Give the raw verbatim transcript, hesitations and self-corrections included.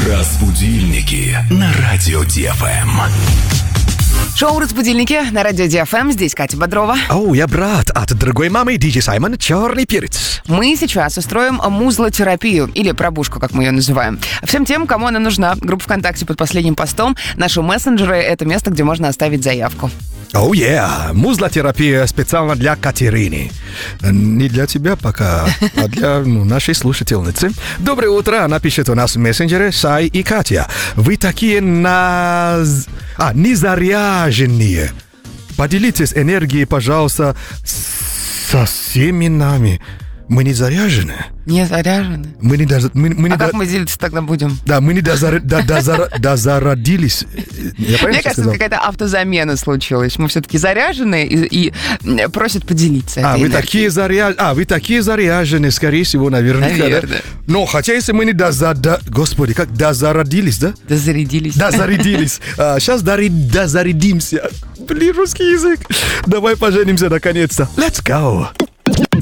Разбудильники на радио Ди Эф Эм. Шоу «Разбудильники» на радио Ди Эф Эм. Здесь Катя Бодрова. Оу, я брат от другой мамы, диджей Саймон, черный перец. Мы сейчас устроим музлотерапию, или пробушку, как мы ее называем. Всем тем, кому она нужна. Группа ВКонтакте под последним постом. Наши мессенджеры — это место, где можно оставить заявку. Оу, oh, yeah. Музлотерапия специально для Катерины. Не для тебя пока, а для ну, нашей слушательницы. Доброе утро, она пишет у нас в мессенджере Сай и Катя. Вы такие на... А, незаряженные. Поделитесь энергией, пожалуйста, со всеми нами. Мы не заряжены. Не заряжены? Мы не, доза... мы, мы не а до... как мы делиться тогда будем? Да, мы не дозар... дозар... дозародились. Мне кажется, какая-то автозамена случилась. Мы все-таки заряжены и, и просят поделиться. А вы, такие заря... а, вы такие заряжены, скорее всего, наверняка. Наверное. Да? Но хотя если мы не доза... до... Господи, как дозародились, да? Дозарядились. Дозарядились. А, сейчас дори... дозарядимся. Блин, русский язык. Давай поженимся наконец-то. Let's go.